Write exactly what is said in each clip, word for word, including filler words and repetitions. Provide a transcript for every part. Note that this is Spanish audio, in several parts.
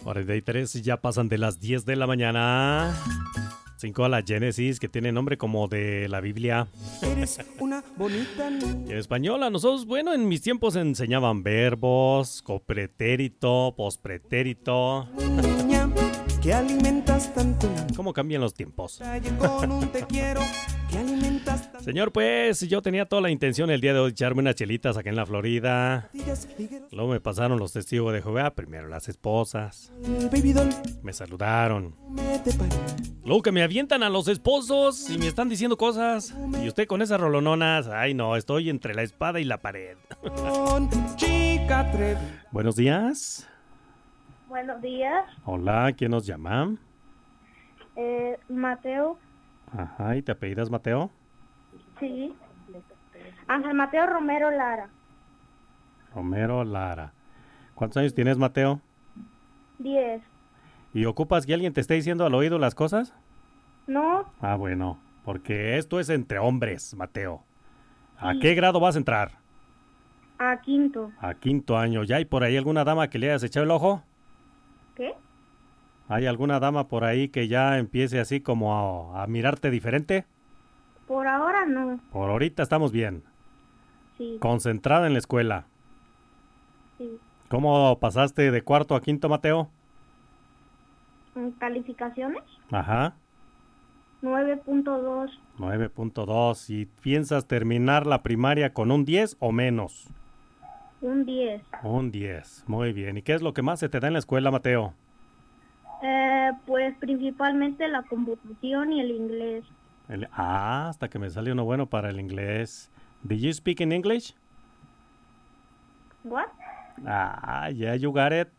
cuarenta y tres ya pasan de las diez de la mañana. cinco a la Génesis, que tiene nombre como de la Biblia. Eres una bonita niña. En español, a nosotros, bueno, en mis tiempos enseñaban verbos, copretérito, pospretérito. Niña, que alimentas tanto. ¿Cómo cambian los tiempos? Con un te quiero, que alimentas tanto. Señor, pues yo tenía toda la intención el día de hoy de echarme unas chelitas acá en la Florida. Luego me pasaron los testigos de Jehová, primero las esposas. Baby doll, Me saludaron. me te paro. Luego que me avientan a los esposos y me están diciendo cosas. Y usted con esas rolononas, ay no, estoy entre la espada y la pared. Con chica atrevida. Buenos días. Buenos días, Hola, ¿quién nos llama? eh, Mateo, Ajá, ¿y te apellidas Mateo? sí, Ángel Mateo Romero Lara, Romero Lara. ¿Cuántos años tienes, Mateo? diez. ¿Y ocupas que alguien te esté diciendo al oído las cosas? No, Ah, bueno, porque esto es entre hombres, Mateo. ¿A Sí. qué grado vas a entrar? a quinto. A quinto año. ¿Ya hay por ahí alguna dama que le hayas echado el ojo? ¿Qué? ¿Hay alguna dama por ahí que ya empiece así como a, a mirarte diferente? Por ahora no, Por ahorita estamos bien. sí, Concentrada en la escuela. sí. ¿Cómo pasaste de cuarto a quinto, Mateo? Mm, ¿Calificaciones? Ajá, nueve punto dos, nueve punto dos. ¿Y piensas terminar la primaria con un diez o menos? un diez. Un diez, muy bien. ¿Y qué es lo que más se te da en la escuela, Mateo? Eh, pues principalmente la computación y el inglés. El- ah, hasta que me sale uno bueno para el inglés. ¿Did you speak in English? ¿What? Ah, yeah, you got it.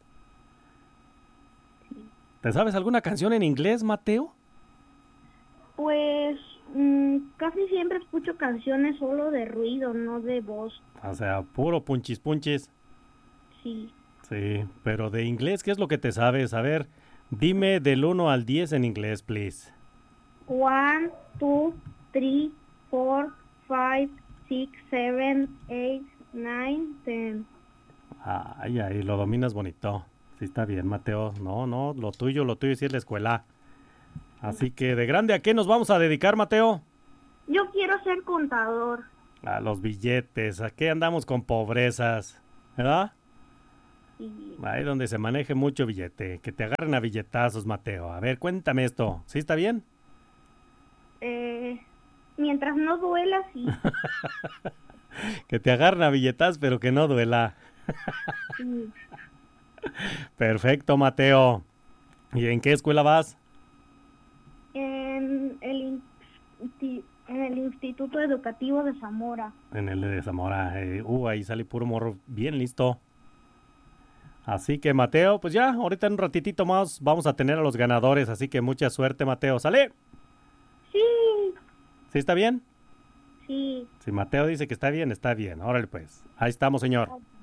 ¿Te sabes alguna canción en inglés, Mateo? Pues mm, casi siempre escucho canciones solo de ruido, no de voz, O sea, puro punchis punchis. sí. Sí, pero de inglés, ¿qué es lo que te sabes? A ver, dime del uno al diez en inglés, please. One, two, three, four, five, six, seven, eight, nine, ten. Ay, ay, lo dominas bonito. Sí, está bien, Mateo. No, no, lo tuyo, lo tuyo sí es la escuela. Así que, ¿de grande a qué nos vamos a dedicar, Mateo? Yo quiero ser contador. A los billetes. ¿A qué andamos con pobrezas? ¿Verdad? Y Ahí donde se maneje mucho billete. Que te agarren a billetazos, Mateo. A ver, cuéntame esto. ¿Sí está bien? eh, mientras no duela, sí. Que te agarren a billetazos, pero que no duela. Sí. Perfecto, Mateo. ¿Y en qué escuela vas? En el, insti- en el Instituto Educativo de Zamora. En el de Zamora. Eh, uh, ahí sale puro morro bien listo. Así que, Mateo, pues ya, ahorita en un ratitito más vamos a tener a los ganadores. Así que mucha suerte, Mateo. ¿Sale? Sí, ¿Sí está bien? sí. Si Mateo dice que está bien, está bien. Órale, pues. Ahí estamos, señor.